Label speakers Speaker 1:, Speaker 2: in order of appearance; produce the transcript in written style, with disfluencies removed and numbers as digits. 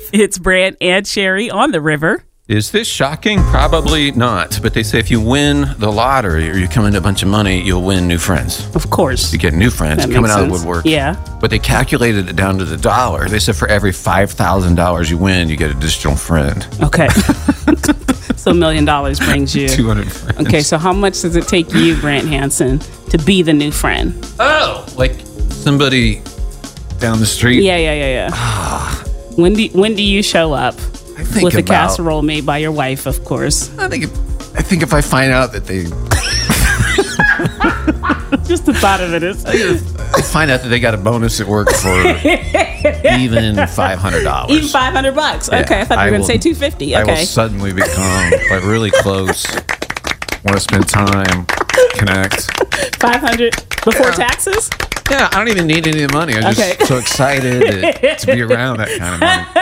Speaker 1: It's Brant and Sherry on the river.
Speaker 2: Is this shocking? Probably not. But they say if you win the lottery or you come into a bunch of money, you'll win new friends.
Speaker 1: Of course.
Speaker 2: You get new friends
Speaker 1: That
Speaker 2: coming
Speaker 1: makes
Speaker 2: out of the
Speaker 1: sense.
Speaker 2: woodwork.
Speaker 1: Yeah.
Speaker 2: But they calculated it down to the dollar. They said for every $5,000 you win, you get an additional friend.
Speaker 1: Okay. So $1 million brings you
Speaker 2: 200 friends.
Speaker 1: Okay, so how much does it take you, Brant Hansen, to be the new friend?
Speaker 2: Oh, like somebody down the street.
Speaker 1: Yeah. When do you show up?
Speaker 2: I think
Speaker 1: With a
Speaker 2: about-
Speaker 1: casserole made by your wife, of course.
Speaker 2: I think if I find out that they
Speaker 1: Just the thought of it is.
Speaker 2: I find out that they got a bonus at work for even $500.
Speaker 1: Even $500.
Speaker 2: Yeah,
Speaker 1: Okay, I thought you were going to say $250.
Speaker 2: I will
Speaker 1: Okay.
Speaker 2: suddenly become like really close. Want to spend time, connect.
Speaker 1: $500 before taxes?
Speaker 2: Yeah, I don't even need any of the money. I'm just
Speaker 1: Okay.
Speaker 2: so excited to be around that kind of money.